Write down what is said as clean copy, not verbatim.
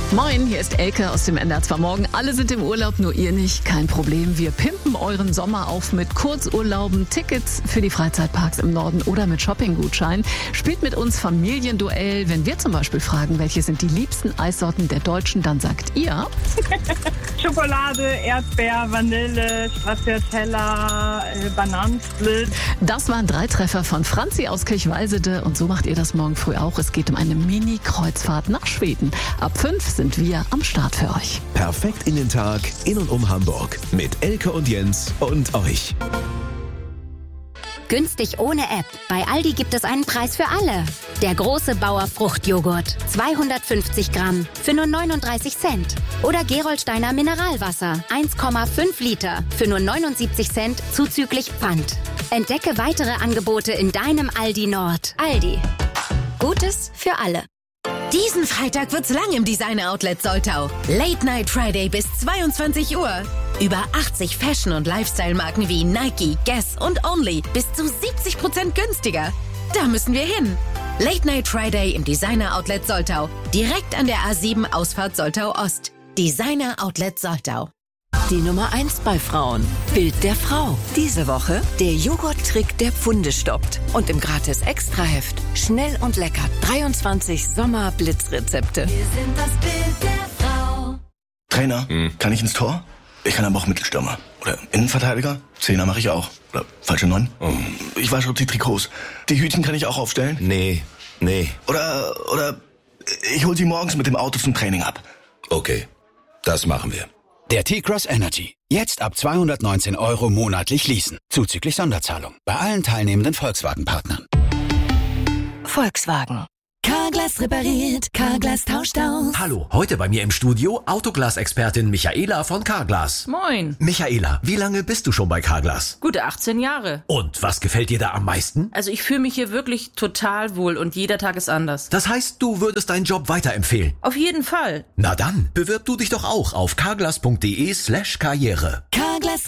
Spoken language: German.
Moin, hier ist Elke aus dem NDR2 Morgen. Alle sind im Urlaub, nur ihr nicht. Kein Problem. Wir pimpen euren Sommer auf mit Kurzurlauben, Tickets für die Freizeitparks im Norden oder mit Shoppinggutschein. Spielt mit uns Familienduell. Wenn wir zum Beispiel fragen, welche sind die liebsten Eissorten der Deutschen, dann sagt ihr... Schokolade, Erdbeer, Vanille, Stracciatella, Bananensplit. Das waren 3 Treffer von Franzi aus Kirchweisede. Und so macht ihr das morgen früh auch. Es geht um eine Mini-Kreuzfahrt nach Schweden. Ab 5 sind wir am Start für euch. Perfekt in den Tag, in und um Hamburg. Mit Elke und Jens und euch. Günstig ohne App. Bei Aldi gibt es einen Preis für alle. Der große Bauer Fruchtjoghurt. 250 Gramm für nur 39 Cent. Oder Gerolsteiner Mineralwasser. 1,5 Liter für nur 79 Cent zuzüglich Pfand. Entdecke weitere Angebote in deinem Aldi Nord. Aldi. Gutes für alle. Diesen Freitag wird's lang im Designer-Outlet Soltau. Late Night Friday bis 22 Uhr. Über 80 Fashion- und Lifestyle-Marken wie Nike, Guess und Only bis zu 70% günstiger. Da müssen wir hin. Late Night Friday im Designer-Outlet Soltau. Direkt an der A7 Ausfahrt Soltau Ost. Designer-Outlet Soltau. Die Nummer 1 bei Frauen. Bild der Frau. Diese Woche der Joghurt-Trick, der Pfunde stoppt. Und im Gratis-Extraheft schnell und lecker 23 Sommer-Blitzrezepte. Wir sind das Bild der Frau. Trainer, kann ich ins Tor? Ich kann aber auch Mittelstürmer. Oder Innenverteidiger? Zehner mache ich auch. Oder falsche 9? Ich wasche die Trikots. Die Hütchen kann ich auch aufstellen? Nee. Oder ich hol sie morgens mit dem Auto zum Training ab. Okay, das machen wir. Der T-Cross Energy. Jetzt ab 219 € monatlich leasen. Zuzüglich Sonderzahlung. Bei allen teilnehmenden Volkswagen-Partnern. Volkswagen. Carglass repariert, Carglass tauscht aus. Hallo, heute bei mir im Studio Autoglas-Expertin Michaela von Carglass. Moin. Michaela, wie lange bist du schon bei Carglass? Gute 18 Jahre. Und was gefällt dir da am meisten? Also ich fühle mich hier wirklich total wohl und jeder Tag ist anders. Das heißt, du würdest deinen Job weiterempfehlen? Auf jeden Fall. Na dann, bewirb du dich doch auch auf carglass.de/karriere.